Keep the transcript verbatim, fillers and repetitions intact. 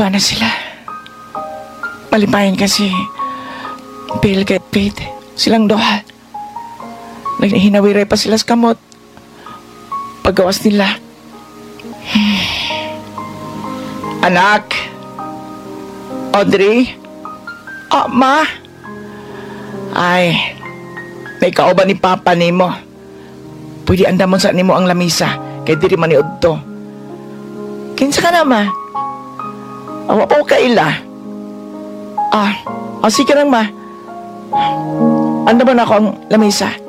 Tuwa na sila. Malipayan kasi Bill get paid. Silang doha. Naghinawiray pa sila sa kamot. Paggawas nila. Anak. Audrey. Oh, ma. Ay. May kauban ni Papa nimo. Pwede andamon sa nimo ang lamisa. Kay diri man ni Udto. Kinsa ka na, ma? Awa pa ko kaila. Ah, oh, sige lang, ma. Andaman ako ang lamisa.